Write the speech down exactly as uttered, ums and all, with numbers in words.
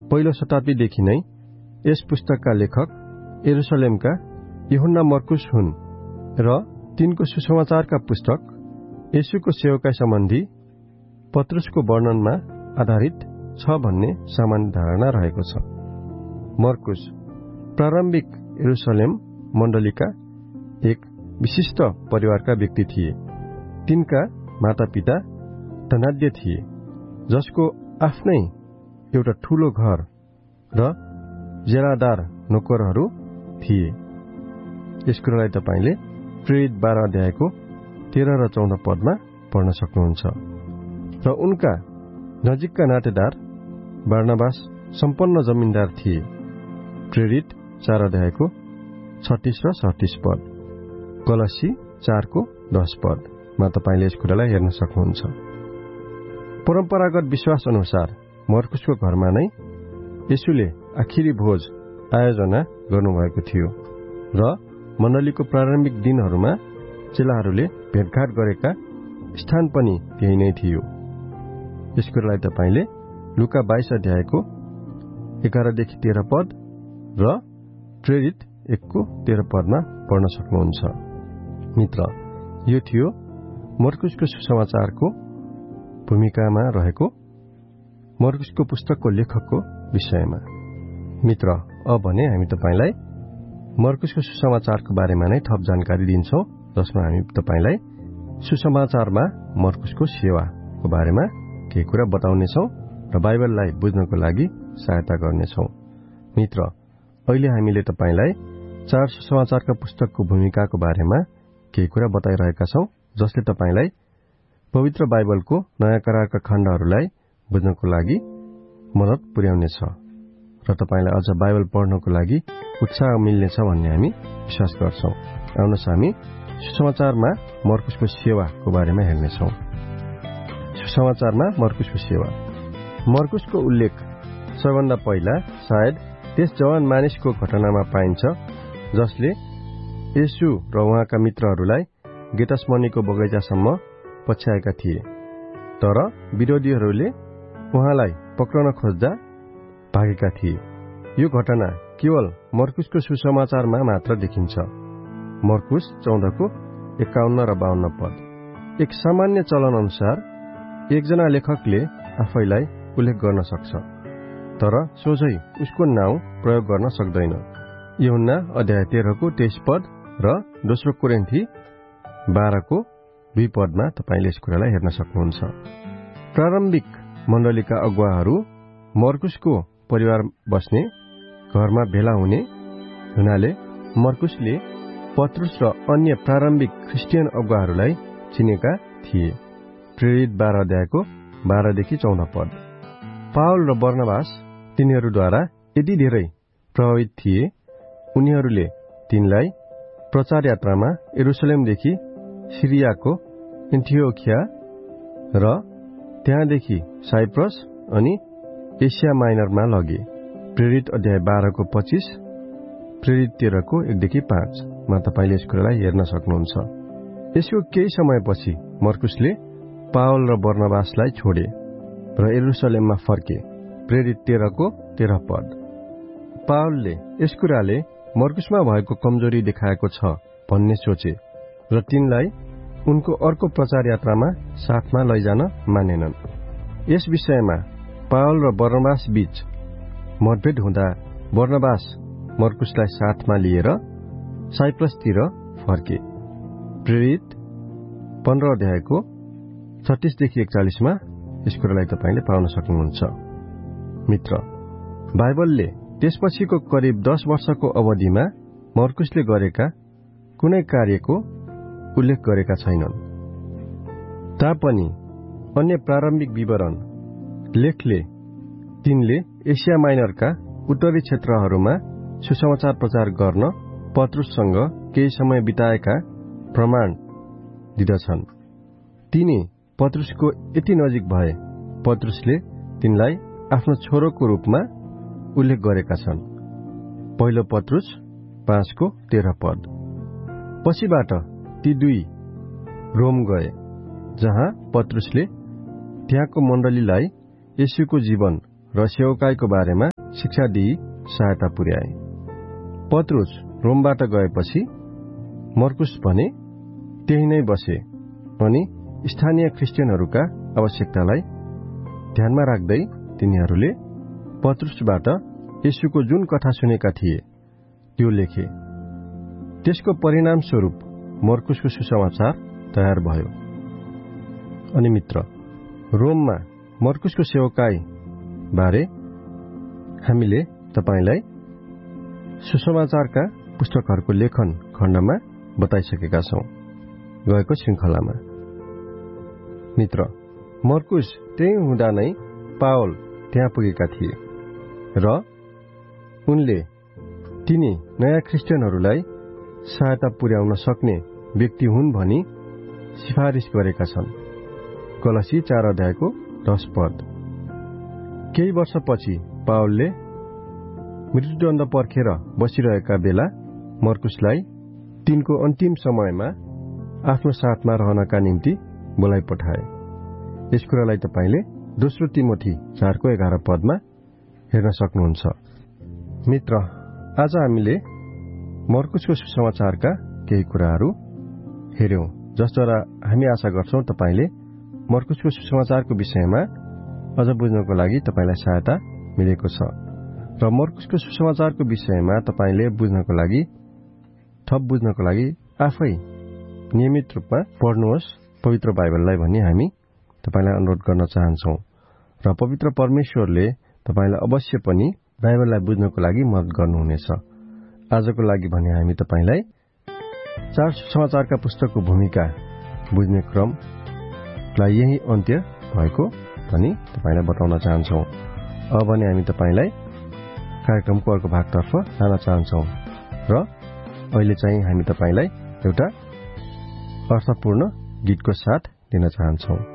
पहिलो शताब्दीदेखि नै यस पुस्तकका लेखक यरुशलेमका यूहन्ना मर्कुस हुन् र तिनको सुसमाचारका पुस्तक येशूको सेवकाई सम्बन्धी पत्रुसको वर्णनमा आधारित छ भन्ने सामान्य धारणा रहेको छ। मर्कुस प्रारम्भिक यरुशलेम मण्डलीका एक विशिष्ट परिवारका व्यक्ति थिए। तिनका मातापिता धनाढ्य थिए, जसको आफ्नै एउटा ठूलो घर र जेरादार नोकरहरू थिए। यस कुरालाई तपाईले प्रेरित बाह्र अध्यायको तेह्र र चौध पदमा पढ्न सक्नुहुन्छ। र उनका नजिकका नातेदार बारनाबास सम्पन्न जमिनदार थिए। प्रेरित चार अध्यायको छत्तीस र सत्तीस पद, कलसी चारको दस पदमा तपाईले यस कुरालाई हेर्न सक्नुहुन्छ। परम्परागत विश्वास अनुसार मर्कुसको घरमा नै येशूले आखिरी भोज आयोजना गर्नुभएको थियो र मण्डलीको प्रारम्भिक दिनहरूमा चेलाहरूले भेटघाट गरेका स्थान पनि त्यही नै थियो। यस कुरालाई तपाईले लुका बाइस अध्यायको एघारदेखि तेह्र पद र प्रेरित एकको तेह्र पदमा पढ्न सक्नुहुन्छ। मित्र, यो थियो मर्कुसको सुसमाचारको भूमिकामा रहेको मर्कुसको पुस्तकको लेखकको विषयमा। मित्र, अब भने हामी तपाईलाई मर्कुसको सुसमाचारको बारेमा नै थप जानकारी दिन्छौं, जसमा हामी तपाईलाई सुसमाचारमा मर्कुसको सेवाको बारेमा केही कुरा बताउनेछौं र बाइबललाई बुझ्नको लागि सहायता गर्नेछौं। मित्र, अहिले हामीले तपाईलाई चार सुसमाचारका पुस्तकको भूमिकाको बारेमा केही कुरा बताइरहेका छौं, जसले तपाईलाई पवित्र बाइबलको नयाँ करारका खण्डहरूलाई बुझ्नको लागि मद्दत पुर्याउनेछ र तपाईलाई अझ बाइबल पढ्नको लागि उत्साह मिल्नेछ भन्ने हामी विश्वास गर्छौं। आउनुहोस् हामी सुसमाचारमा मर्कुसको सेवाको बारेमा हेर्नेछौं। सुसमाचारमा मर्कुसको सेवा। मर्कुसको उल्लेख सबभन्दा पहिला सायद त्यस जवान मानिसको घटनामा पाइन्छ जसले येशू र उहाँका मित्रहरूलाई गेतसमनीको बगैँचासम्म पछ्याएका थिए, तर विरोधीहरूले उहाँलाई पक्रन खोज्दा भागेका थिए। यो घटना केवल मर्कुसको सुसमाचारमा मात्र देखिन्छ। मर्कुस चौधको एकाउन्न र बाउन्न पद। एक सामान्य चलन अनुसार एकजना लेखकले आफैलाई उल्लेख गर्न सक्छ, तर सोझै उसको नाउँ प्रयोग गर्न सक्दैन। यूहन्ना अध्याय तेह्रको तेइस पद र दोस्रो कोरिन्थी बाह्रको दुई पदमा तपाईले यस कुरालाई हेर्न सक्नुहुन्छ। प्रारम्भिक मण्डलीका अगुवाहरू मर्कुसको परिवार बस्ने घरमा भेला हुने हुनाले मर्कुसले पत्रुस र अन्य प्रारम्भिक ख्रिस्टियन अगुवाहरूलाई चिनेका थिए। प्रेरित बाह्र अध्यायको बाह्रदेखि चौध पद। पावल र बर्नबास तिनीहरूद्वारा यति धेरै प्रभावित थिए, उनीहरूले तिनलाई प्रचार यात्रामा यरुशलेमदेखि सिरियाको एन्टियोखिया र त्यहाँदेखि साइप्रस अनि एसिया माइनरमा लगे। प्रेरित अध्याय बाह्रको पच्चीस, प्रेरित तेह्रको एकदेखि पाँचमा तपाईले यस कुरालाई हेर्न सक्नुहुन्छ। यसको केही समयपछि मर्कुसले पावल र बर्नबासलाई छोडे र यरुशलेममा फर्के। प्रेरित तेह्रको तेह्र पद। पावलले यस कुराले मर्कुसमा भएको कमजोरी देखाएको छ भन्ने सोचे र तिनलाई उनको अर्को प्रचार यात्रामा साथमा लैजान मानेनन्। यस विषयमा पावल र बर्नबास बीच मतभेद हुँदा बर्नबास मर्कुसलाई साथमा लिएर साइप्रसतिर फर्के। प्रेरित पन्ध्र अध्यायको छत्तीसदेखि एकचालिसमा यस कुरालाई तपाईले पाउन सक्नुहुन्छ। मित्र, बाइबलले त्यसपछिको करिब दस वर्षको अवधिमा मर्कुसले गरेका कुनै कार्यको उल्लेख गरेका छैनन्। तापनि अन्य प्रारम्भिक विवरण लेखले तिनले एसिया माइनरका उत्तरी क्षेत्रहरूमा सुसमाचार प्रचार गर्न पत्रुससँग केही समय बिताएका प्रमाण दिदछन्। तिनी पत्रुसको यति नजिक भए पत्रुसले तिनलाई आफ्नो छोरोको रूपमा उल्लेख गरेका छन्। पहिलो पत्रुस पाँचको तेह्र पद। पछिबाट ती दुई रोम गए, जहाँ पत्रुसले त्यहाँको मण्डलीलाई येशूको जीवन र सेवकाईको बारेमा शिक्षा दिई सहायता पुर्याए। पत्रुस रोमबाट गएपछि मर्कुस भने त्यही नै बसे अनि स्थानीय क्रिस्चियनहरूका आवश्यकतालाई ध्यानमा राख्दै तिनीहरूले पत्रुसबाट येशूको जुन कथा सुनेका थिए त्यो लेखे। त्यसको परिणाम स्वरूप मर्कुसको सुसमाचार तयार भयो। अनि मित्र, रोममा मर्कुसको सेवकाई बारे हामीले तपाईलाई सुसमाचारका पुस्तकहरूको लेखन खण्डमा बताइसकेका छौं गएको श्रृंखलामा। मित्र, मर्कुस त्यही हुँदा नै पावल त्यहाँ पुगेका थिए र उनले तिनी नयाँ क्रिस्चियनहरूलाई सहायता पुर्याउन सक्ने व्यक्ति हुन् भनी सिफारिस गरेका छन्। कलसी चार अध्यायको दश पद। केही वर्षपछि पावलले मृत्युदण्ड पर्खेर बसिरहेका बेला मर्कुसलाई तिनको अन्तिम समयमा आफ्नो साथमा रहनका निम्ति बोलाइ पठाए। यस कुरालाई तपाईले दोस्रो तिमोथी चारको एघार पदमा हेर्न सक्नुहुन्छ। मित्र, आज हामीले मर्कुसको सुसमाचारका केही कुराहरू हेर्यौं, जसद्वारा हामी आशा गर्छौं तपाईले मर्कुसको सुसमाचारको विषयमा अझ बुझ्नको लागि तपाईलाई सहायता मिलेको छ र मर्कुसको सुसमाचारको विषयमा तपाईले बुझ्नको लागि थप बुझ्नको लागि आफै नियमित रूपमा पढ्नुहोस् पवित्र बाइबललाई भन्ने हामी तपाईलाई अनुरोध गर्न चाहन्छौं र पवित्र परमेश्वरले तपाईलाई अवश्य पनि बाइबललाई बुझ्नको लागि मद्दत गर्नुहुनेछ। आजको लागि भने हामी तपाईलाई चार सुसमाचारका पुस्तकको भूमिका बुझ्ने क्रमलाई यही अन्त्य भएको भनी तपाईलाई बताउन चाहन्छौं। अब भने हामी तपाईलाई कार्यक्रमको अर्को भागतर्फ जान चाहन्छौं र अहिले चाहिँ हामी तपाईलाई एउटा अर्थपूर्ण गीतको साथ दिन चाहन्छौं।